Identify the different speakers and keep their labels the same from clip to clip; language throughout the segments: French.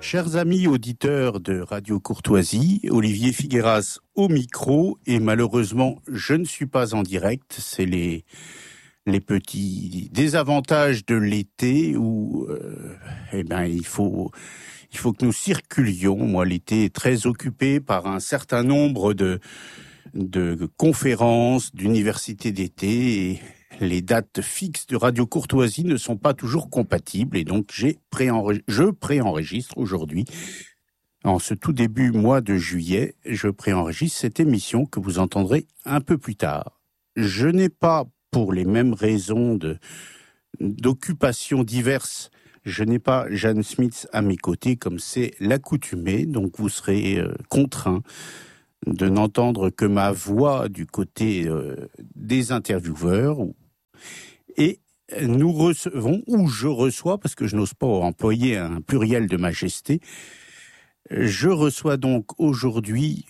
Speaker 1: Chers amis auditeurs de Radio Courtoisie, Olivier Figueras au micro et malheureusement je ne suis pas en direct, c'est les petits désavantages de l'été où il faut que nous circulions. Moi l'été est très occupé par un certain nombre de conférences, d'universités d'été et les dates fixes de Radio Courtoisie ne sont pas toujours compatibles et donc je préenregistre aujourd'hui, en ce tout début mois de juillet, je préenregistre cette émission que vous entendrez un peu plus tard. Je n'ai pas, pour les mêmes raisons d'occupations diverses, je n'ai pas Jeanne Smith à mes côtés comme c'est l'accoutumée, donc vous serez contraints de n'entendre que ma voix du côté des intervieweurs. Et nous recevons, ou je reçois, parce que je n'ose pas employer un pluriel de majesté, je reçois donc aujourd'hui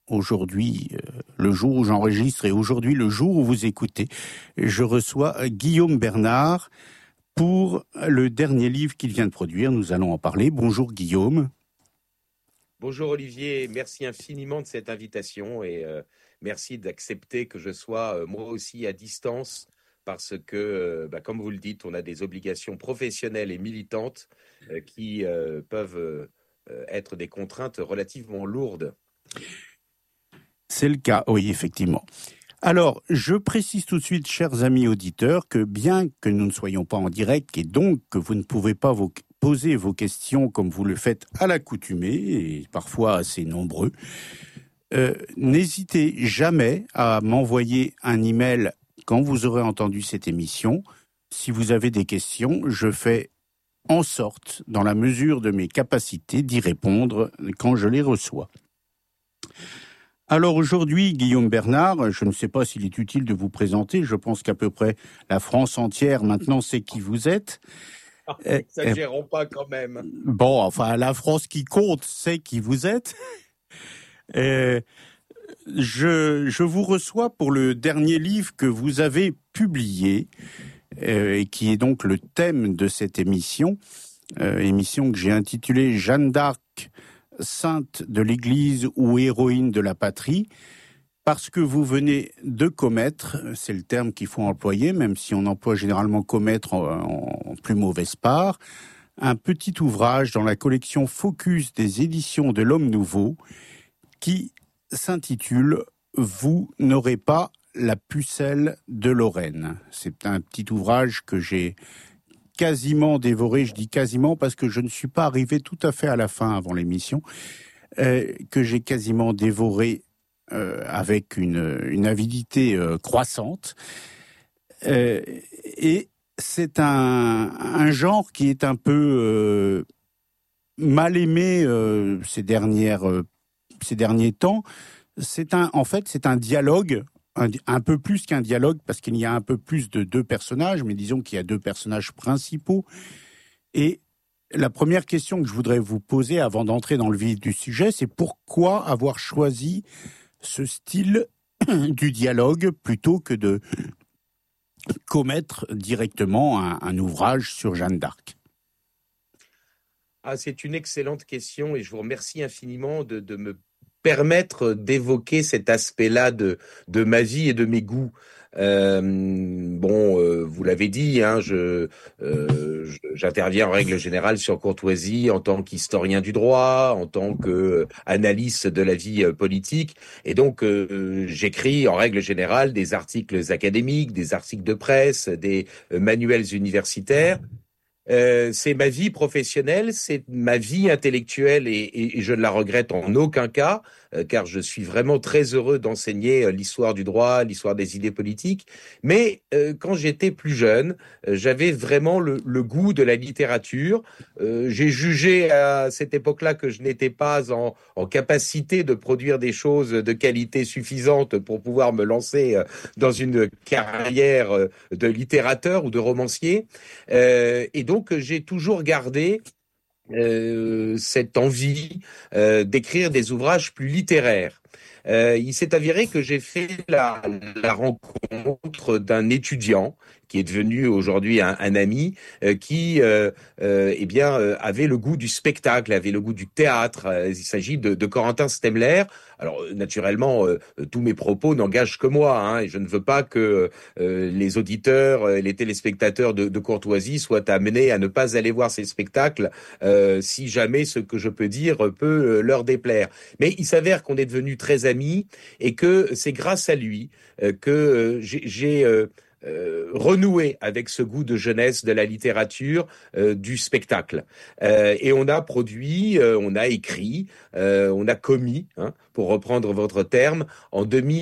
Speaker 1: le jour où j'enregistre et aujourd'hui le jour où vous écoutez, je reçois Guillaume Bernard pour le dernier livre qu'il vient de produire. Nous allons en parler. Bonjour Guillaume.
Speaker 2: Bonjour Olivier, merci infiniment de cette invitation et merci d'accepter que je sois moi aussi à distance parce que, comme vous le dites, on a des obligations professionnelles et militantes qui peuvent être des contraintes relativement lourdes.
Speaker 1: C'est le cas, oui, effectivement. Alors, je précise tout de suite, chers amis auditeurs, que bien que nous ne soyons pas en direct et donc que vous ne pouvez pas poser vos questions comme vous le faites à l'accoutumée, et parfois assez nombreux, n'hésitez jamais à m'envoyer un email quand vous aurez entendu cette émission. Si vous avez des questions, je fais en sorte, dans la mesure de mes capacités, d'y répondre quand je les reçois. Alors aujourd'hui, Guillaume Bernard, je ne sais pas s'il est utile de vous présenter, je pense qu'à peu près la France entière maintenant sait qui vous êtes.
Speaker 2: N'exagérons pas quand même.
Speaker 1: Bon, enfin, la France qui compte sait qui vous êtes. Je vous reçois pour le dernier livre que vous avez publié, et qui est donc le thème de cette émission, émission que j'ai intitulée Jeanne d'Arc, sainte de l'Église ou héroïne de la patrie, parce que vous venez de commettre, c'est le terme qu'il faut employer, même si on emploie généralement commettre en plus mauvaise part, un petit ouvrage dans la collection Focus des éditions de l'Homme Nouveau qui s'intitule « Vous n'aurez pas la pucelle de Lorraine ». C'est un petit ouvrage que j'ai quasiment dévoré, je dis quasiment parce que je ne suis pas arrivé tout à fait à la fin avant l'émission, que j'ai quasiment dévoré avec une avidité croissante. Et c'est un genre qui est un peu mal aimé ces derniers temps. C'est un dialogue, un peu plus qu'un dialogue, parce qu'il y a un peu plus de deux personnages, mais disons qu'il y a deux personnages principaux. Et la première question que je voudrais vous poser avant d'entrer dans le vif du sujet, c'est pourquoi avoir choisi ce style du dialogue plutôt que de commettre directement un ouvrage sur Jeanne d'Arc?
Speaker 2: C'est une excellente question et je vous remercie infiniment de me permettre d'évoquer cet aspect-là de ma vie et de mes goûts. Vous l'avez dit, j'interviens en règle générale sur Courtoisie en tant qu'historien du droit, en tant qu'analyste de la vie politique, et donc j'écris en règle générale des articles académiques, des articles de presse, des manuels universitaires. C'est ma vie professionnelle, c'est ma vie intellectuelle et je ne la regrette en aucun cas, car je suis vraiment très heureux d'enseigner l'histoire du droit, l'histoire des idées politiques. Mais quand j'étais plus jeune, j'avais vraiment le goût de la littérature. J'ai jugé à cette époque-là que je n'étais pas en capacité de produire des choses de qualité suffisante pour pouvoir me lancer dans une carrière de littérateur ou de romancier. Et donc, j'ai toujours gardé cette envie d'écrire des ouvrages plus littéraires. il s'est avéré que j'ai fait la rencontre d'un étudiant qui est devenu aujourd'hui un ami, qui avait le goût du spectacle, avait le goût du théâtre. Il s'agit de Corentin Stemler. Alors naturellement, tous mes propos n'engagent que moi, hein, et je ne veux pas que les auditeurs, les téléspectateurs de Courtoisie soient amenés à ne pas aller voir ces spectacles si jamais ce que je peux dire peut leur déplaire. Mais il s'avère qu'on est devenus très amis et que c'est grâce à lui que j'ai renouer avec ce goût de jeunesse de la littérature, du spectacle. Et on a produit, on a écrit, on a commis, hein, pour reprendre votre terme, en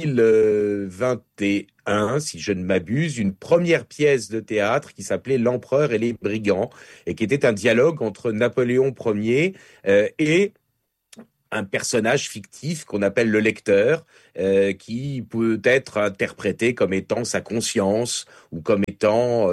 Speaker 2: 2021, si je ne m'abuse, une première pièce de théâtre qui s'appelait L'Empereur et les brigands, et qui était un dialogue entre Napoléon Ier et un personnage fictif qu'on appelle le lecteur, qui peut être interprété comme étant sa conscience ou comme étant,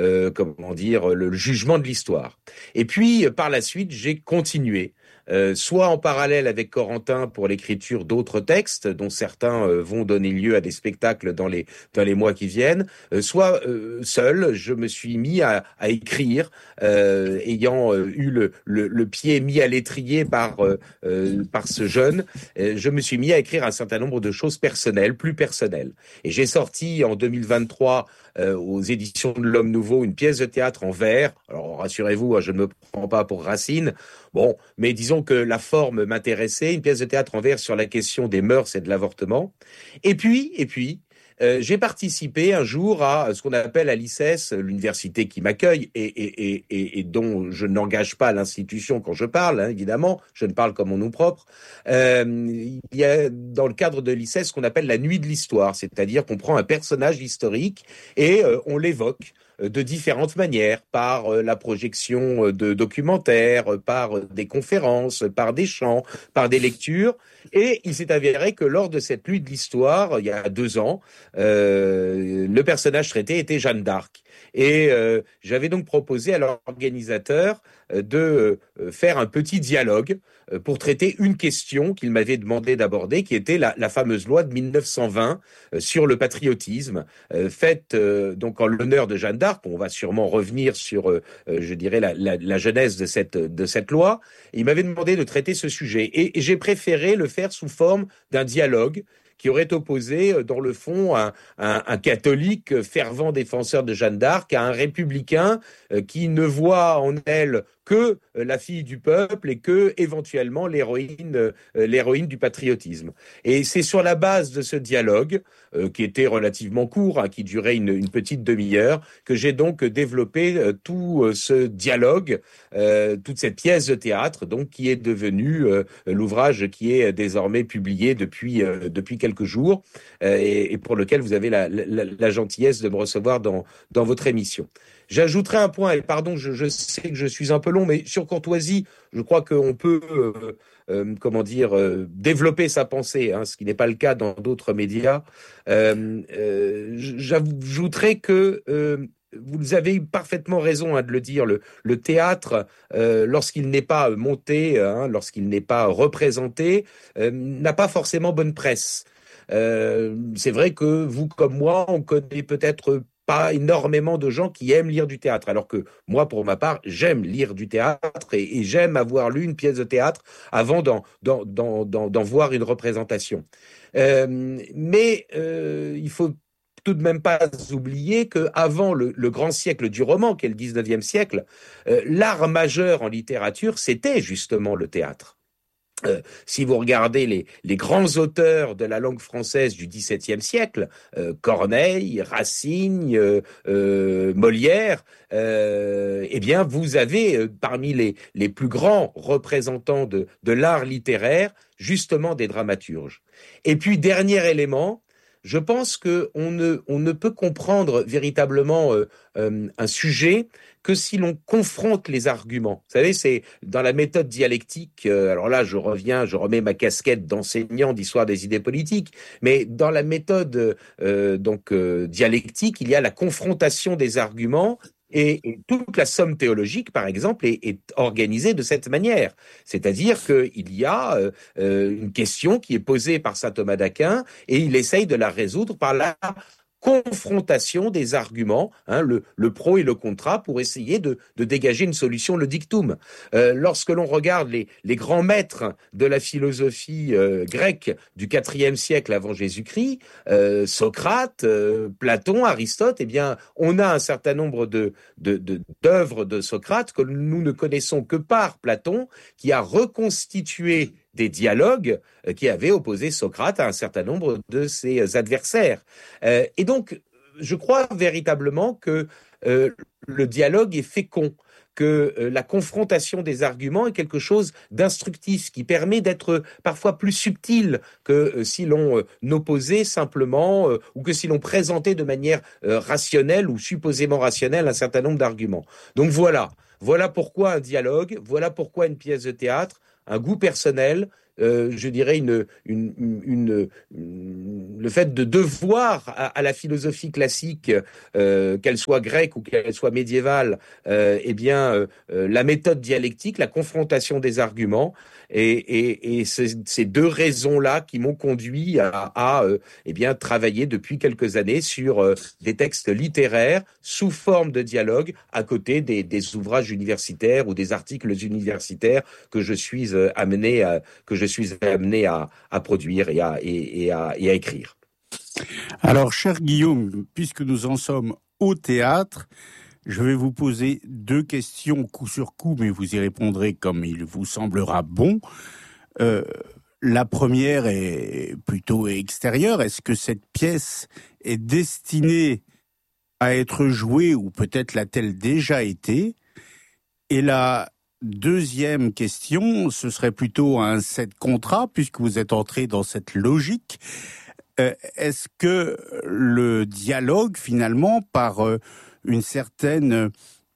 Speaker 2: le jugement de l'histoire. Et puis, par la suite, j'ai continué. Soit en parallèle avec Corentin pour l'écriture d'autres textes, dont certains vont donner lieu à des spectacles dans les mois qui viennent, soit seul, je me suis mis à écrire, ayant eu le pied mis à l'étrier par ce jeune, je me suis mis à écrire un certain nombre de choses personnelles, plus personnelles. Et j'ai sorti en 2023 aux éditions de l'Homme Nouveau une pièce de théâtre en vers. Alors rassurez-vous, je ne me prends pas pour Racine. Bon, mais disons que la forme m'intéressait, une pièce de théâtre en vers sur la question des mœurs et de l'avortement. Et puis, j'ai participé un jour à ce qu'on appelle à l'ICES, l'université qui m'accueille et dont je n'engage pas l'institution quand je parle, hein, évidemment, je ne parle comme mon nom propre. Il y a dans le cadre de l'ICES ce qu'on appelle la nuit de l'histoire, c'est-à-dire qu'on prend un personnage historique et on l'évoque de différentes manières, par la projection de documentaires, par des conférences, par des chants, par des lectures. Et il s'est avéré que lors de cette nuit de l'histoire, il y a 2 ans, le personnage traité était Jeanne d'Arc. Et j'avais donc proposé à l'organisateur de faire un petit dialogue pour traiter une question qu'il m'avait demandé d'aborder, qui était la fameuse loi de 1920 sur le patriotisme, faite donc en l'honneur de Jeanne d'Arc. On va sûrement revenir sur, je dirais, la genèse de cette loi. Et il m'avait demandé de traiter ce sujet. Et j'ai préféré le faire sous forme d'un dialogue qui aurait opposé, dans le fond, un catholique fervent défenseur de Jeanne d'Arc à un républicain qui ne voit en elle que la fille du peuple et que, éventuellement, l'héroïne du patriotisme. Et c'est sur la base de ce dialogue, qui était relativement court, hein, qui durait une petite demi-heure, que j'ai donc développé tout ce dialogue, toute cette pièce de théâtre, donc, qui est devenue l'ouvrage qui est désormais publié depuis quelques jours, et pour lequel vous avez la gentillesse de me recevoir dans votre émission. J'ajouterai un point, et pardon, je sais que je suis un peu long, mais sur Courtoisie, je crois qu'on peut, développer sa pensée, hein, ce qui n'est pas le cas dans d'autres médias. J'ajouterai que vous avez eu parfaitement raison, hein, de le dire. Le théâtre, lorsqu'il n'est pas monté, hein, lorsqu'il n'est pas représenté, n'a pas forcément bonne presse. C'est vrai que vous comme moi, on connaît peut-être pas énormément de gens qui aiment lire du théâtre, alors que moi, pour ma part, j'aime lire du théâtre et j'aime avoir lu une pièce de théâtre avant d'en voir une représentation. Mais il faut tout de même pas oublier qu'avant le grand siècle du roman, qui est le 19e siècle, l'art majeur en littérature, c'était justement le théâtre. Si vous regardez les grands auteurs de la langue française du XVIIe siècle, Corneille, Racine, Molière, eh bien, vous avez parmi les plus grands représentants de l'art littéraire, justement des dramaturges. Et puis, dernier élément, je pense qu'on ne peut comprendre véritablement un sujet que si l'on confronte les arguments. Vous savez, c'est dans la méthode dialectique, alors là je remets ma casquette d'enseignant d'histoire des idées politiques, mais dans la méthode dialectique, il y a la confrontation des arguments Et toute la somme théologique, par exemple, est organisée de cette manière. C'est-à-dire qu'il y a une question qui est posée par saint Thomas d'Aquin et il essaye de la résoudre par la confrontation des arguments, hein, le pro et le contra, pour essayer de dégager une solution, le dictum. Lorsque l'on regarde les grands maîtres de la philosophie grecque du IVe siècle avant Jésus-Christ, Socrate, Platon, Aristote, eh bien, on a un certain nombre d'œuvres de Socrate que nous ne connaissons que par Platon, qui a reconstitué des dialogues qui avaient opposé Socrate à un certain nombre de ses adversaires. Et donc, je crois véritablement que le dialogue est fécond, que la confrontation des arguments est quelque chose d'instructif, qui permet d'être parfois plus subtil que si l'on opposait simplement ou que si l'on présentait de manière rationnelle ou supposément rationnelle un certain nombre d'arguments. Donc voilà pourquoi un dialogue, voilà pourquoi une pièce de théâtre, un goût personnel, je dirais le fait de devoir à la philosophie classique, qu'elle soit grecque ou qu'elle soit médiévale, eh bien la méthode dialectique, la confrontation des arguments, et ces deux raisons-là qui m'ont conduit à eh bien travailler depuis quelques années sur des textes littéraires sous forme de dialogue à côté des ouvrages universitaires ou des articles universitaires que je suis amené à produire et à écrire.
Speaker 1: Alors, cher Guillaume, puisque nous en sommes au théâtre, je vais vous poser deux questions coup sur coup, mais vous y répondrez comme il vous semblera bon. La première est plutôt extérieure. Est-ce que cette pièce est destinée à être jouée, ou peut-être l'a-t-elle déjà été? Et la deuxième question, ce serait plutôt un set contrat, puisque vous êtes entré dans cette logique. Est-ce que le dialogue, finalement, par un certain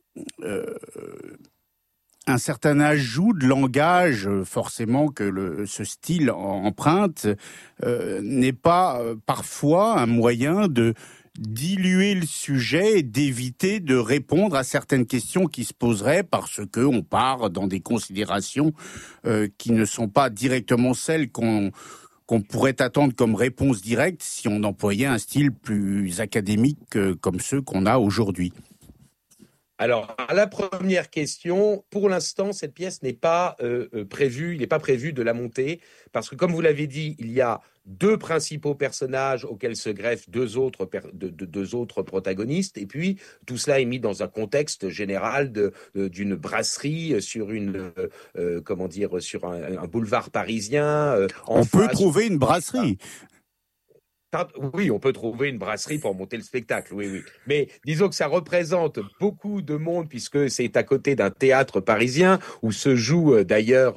Speaker 1: ajout de langage, forcément que ce style emprunte, n'est pas parfois un moyen de diluer le sujet et d'éviter de répondre à certaines questions qui se poseraient parce qu'on part dans des considérations qui ne sont pas directement celles qu'on pourrait attendre comme réponse directe si on employait un style plus académique comme ceux qu'on a aujourd'hui.
Speaker 2: Alors, à la première question, pour l'instant, cette pièce n'est pas prévue, il n'est pas prévu de la monter, parce que comme vous l'avez dit, il y a deux principaux personnages auxquels se greffent deux autres protagonistes, et puis tout cela est mis dans un contexte général d'une brasserie sur sur un boulevard parisien.
Speaker 1: On peut trouver une brasserie.
Speaker 2: Oui, on peut trouver une brasserie pour monter le spectacle, oui. Mais disons que ça représente beaucoup de monde puisque c'est à côté d'un théâtre parisien où se jouent d'ailleurs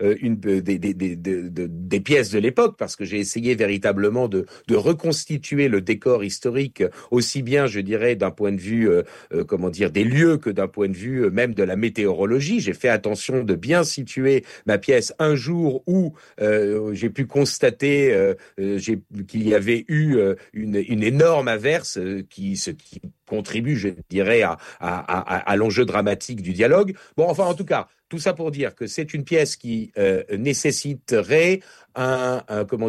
Speaker 2: des pièces de l'époque, parce que j'ai essayé véritablement de reconstituer le décor historique aussi bien, je dirais, d'un point de vue, des lieux que d'un point de vue même de la météorologie. J'ai fait attention de bien situer ma pièce un jour où j'ai pu constater qu'il y avait eu une énorme averse ce qui contribue, je dirais, à l'enjeu dramatique du dialogue. Bon, enfin, en tout cas, tout ça pour dire que c'est une pièce qui nécessiterait un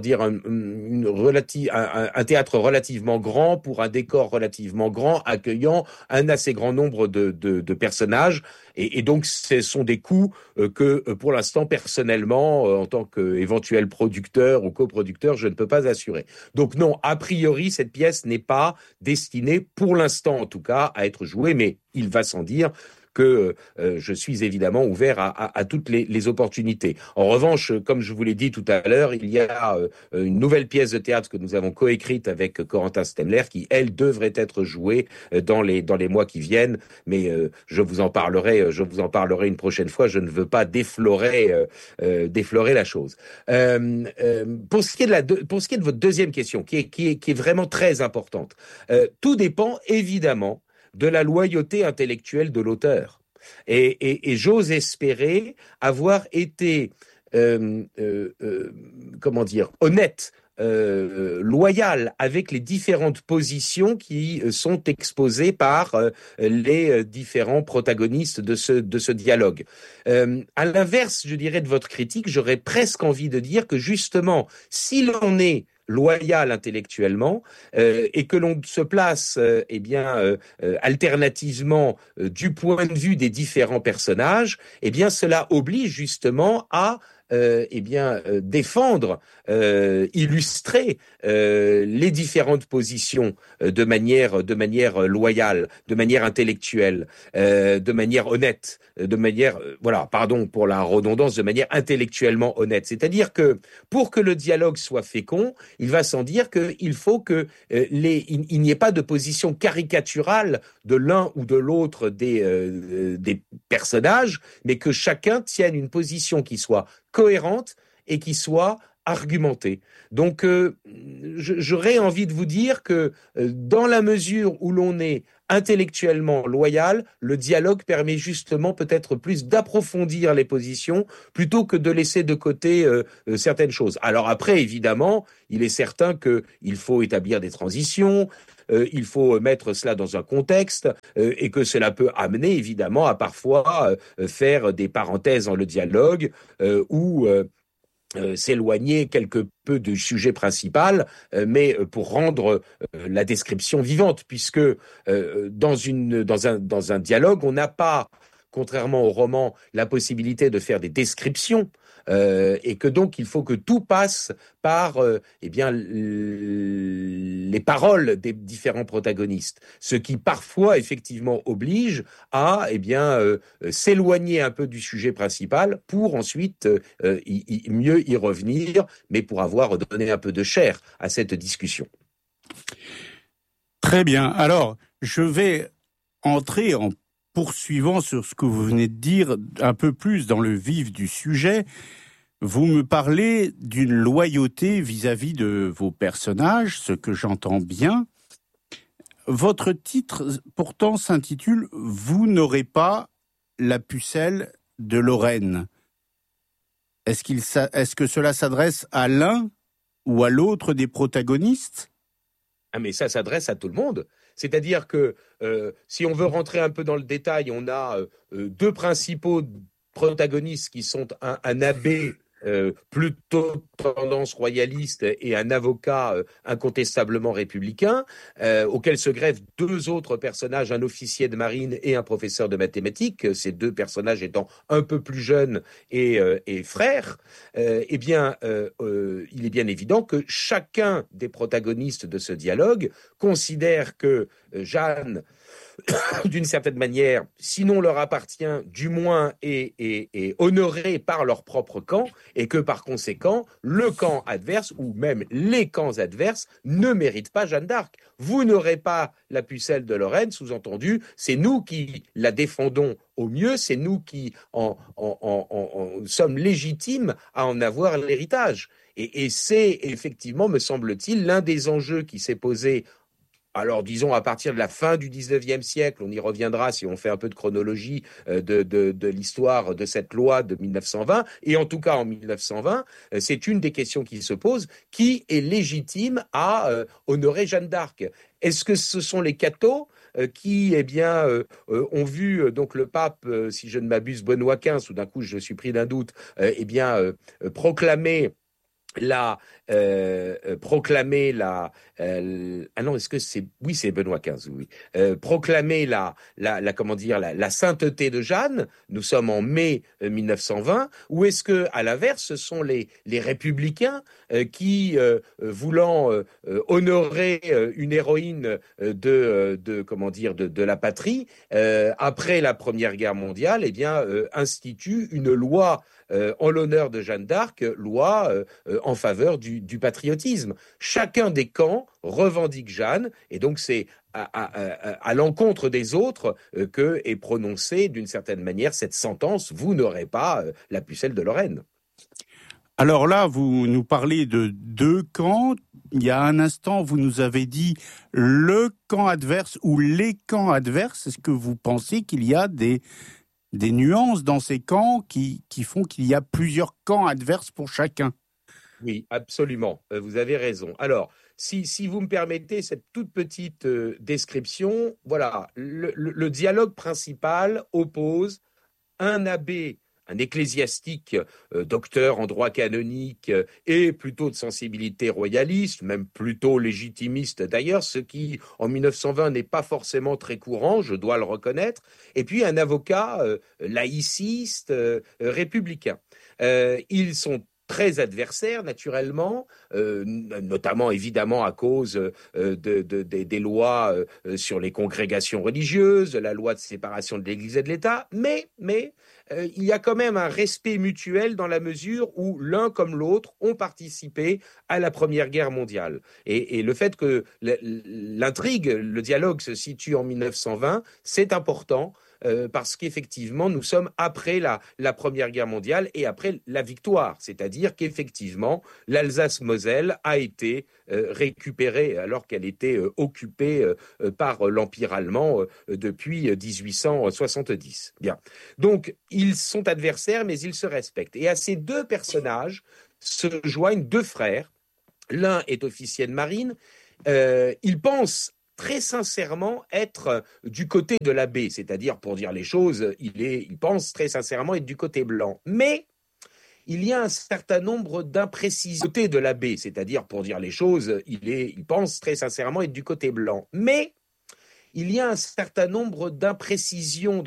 Speaker 2: théâtre relativement grand pour un décor relativement grand, accueillant un assez grand nombre de personnages. Et donc, ce sont des coûts que, pour l'instant, personnellement, en tant qu'éventuel producteur ou coproducteur, je ne peux pas assurer. Donc non, a priori, cette pièce n'est pas destinée, pour l'instant en tout cas, à être jouée, mais il va sans dire que je suis évidemment ouvert à toutes les opportunités. En revanche, comme je vous l'ai dit tout à l'heure, il y a une nouvelle pièce de théâtre que nous avons coécrite avec Corentin Stemler qui, elle, devrait être jouée dans les mois qui viennent, mais je vous en parlerai une prochaine fois. Je ne veux pas déflorer la chose. Pour ce qui est de votre deuxième question, qui est vraiment très importante, tout dépend évidemment de la loyauté intellectuelle de l'auteur. Et j'ose espérer avoir été honnête loyal avec les différentes positions qui sont exposées par les différents protagonistes de ce dialogue. À l'inverse, je dirais, de votre critique, j'aurais presque envie de dire que justement, si l'on est loyal intellectuellement et que l'on se place alternativement du point de vue des différents personnages, eh bien cela oblige justement à défendre, illustrer les différentes positions de manière loyale, de manière intellectuelle, de manière honnête, de manière, pardon pour la redondance, de manière intellectuellement honnête. C'est-à-dire que pour que le dialogue soit fécond, il va sans dire qu'il faut que il n'y ait pas de position caricaturale de l'un ou de l'autre des personnages, mais que chacun tienne une position qui soit cohérente et qui soit argumentée. Donc, j'aurais envie de vous dire que dans la mesure où l'on est intellectuellement loyal, le dialogue permet justement peut-être plus d'approfondir les positions plutôt que de laisser de côté certaines choses. Alors après, évidemment, il est certain qu'il faut établir des transitions, il faut mettre cela dans un contexte et que cela peut amener évidemment à parfois faire des parenthèses dans le dialogue ou s'éloigner quelque peu du sujet principal, mais pour rendre la description vivante, puisque dans un dialogue, on n'a pas, contrairement au roman, la possibilité de faire des descriptions, et que donc il faut que tout passe par les paroles des différents protagonistes, ce qui parfois effectivement oblige à s'éloigner un peu du sujet principal pour ensuite mieux y revenir, mais pour avoir donné un peu de chair à cette discussion.
Speaker 1: Très bien. Alors, je vais entrer en poursuivant sur ce que vous venez de dire un peu plus dans le vif du sujet. Vous me parlez d'une loyauté vis-à-vis de vos personnages, ce que j'entends bien. Votre titre, pourtant, s'intitule « Vous n'aurez pas la pucelle de Lorraine ». Est-ce que cela s'adresse à l'un ou à l'autre des protagonistes ?
Speaker 2: Ah, mais ça s'adresse à tout le monde. C'est-à-dire que si on veut rentrer un peu dans le détail, on a deux principaux protagonistes qui sont un abbé plutôt tendance royaliste et un avocat incontestablement républicain, auquel se greffent deux autres personnages, un officier de marine et un professeur de mathématiques, ces deux personnages étant un peu plus jeunes et frères. Il est bien évident que chacun des protagonistes de ce dialogue considère que Jeanne, d'une certaine manière, sinon leur appartient, du moins est honoré par leur propre camp, et que par conséquent, le camp adverse, ou même les camps adverses, ne méritent pas Jeanne d'Arc. Vous n'aurez pas la pucelle de Lorraine, sous-entendu, c'est nous qui la défendons au mieux, c'est nous qui sommes légitimes à en avoir l'héritage. Et c'est effectivement, me semble-t-il, l'un des enjeux qui s'est posé. Alors, disons, à partir de la fin du 19e siècle, on y reviendra si on fait un peu de chronologie de l'histoire de cette loi de 1920, et en tout cas en 1920, c'est une des questions qui se pose, qui est légitime à honorer Jeanne d'Arc ? Est-ce que ce sont les cathos qui, ont vu donc le pape, si je ne m'abuse, Benoît XV, tout d'un coup je suis pris d'un doute, proclamer c'est Benoît XV, oui. Proclamer la sainteté de Jeanne. Nous sommes en mai 1920. Ou est-ce que, à l'inverse, ce sont les républicains qui, voulant honorer une héroïne de la patrie, après la Première Guerre mondiale, instituent une loi en l'honneur de Jeanne d'Arc, loi en faveur du patriotisme. Chacun des camps revendique Jeanne, et donc c'est à l'encontre des autres que est prononcée d'une certaine manière cette sentence, vous n'aurez pas la pucelle de Lorraine.
Speaker 1: Alors là, vous nous parlez de deux camps. Il y a un instant, vous nous avez dit le camp adverse ou les camps adverses. Est-ce que vous pensez qu'il y a des nuances dans ces camps qui font qu'il y a plusieurs camps adverses pour chacun ?
Speaker 2: Oui, absolument. Vous avez raison. Alors, si vous me permettez cette toute petite description, voilà, le dialogue principal oppose un abbé, un ecclésiastique, docteur en droit canonique et plutôt de sensibilité royaliste, même plutôt légitimiste d'ailleurs, ce qui en 1920 n'est pas forcément très courant, je dois le reconnaître, et puis un avocat laïciste, républicain. Ils sont très adversaires, naturellement, notamment évidemment à cause des lois sur les congrégations religieuses, la loi de séparation de l'Église et de l'État, mais il y a quand même un respect mutuel dans la mesure où l'un comme l'autre ont participé à la Première Guerre mondiale. Et le fait que l'intrigue, le dialogue se situe en 1920, c'est important. Parce qu'effectivement, nous sommes après la Première Guerre mondiale et après la victoire, c'est-à-dire qu'effectivement, l'Alsace-Moselle a été récupérée alors qu'elle était occupée par l'Empire allemand depuis 1870. Bien. Donc, ils sont adversaires, mais ils se respectent. Et à ces deux personnages se joignent deux frères. L'un est officier de marine. Il pense très sincèrement être du côté de l'abbé, c'est-à-dire, pour dire les choses, il pense très sincèrement être du côté blanc. Mais il y a un certain nombre d'imprécisions du côté de l'abbé, c'est-à-dire, pour dire les choses, il pense très sincèrement être du côté blanc. Mais il y a un certain nombre d'imprécisions